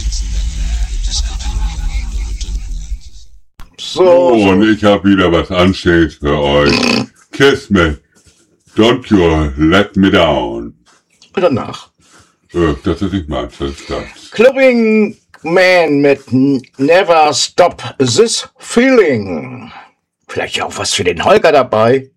So, und ich habe wieder was Anständiges für euch. Kiss me, don't you let me down. Und danach? Das ist nicht meins, das ist das. Clubbing Man mit Never Stop This Feeling. Vielleicht auch was für den Holger dabei.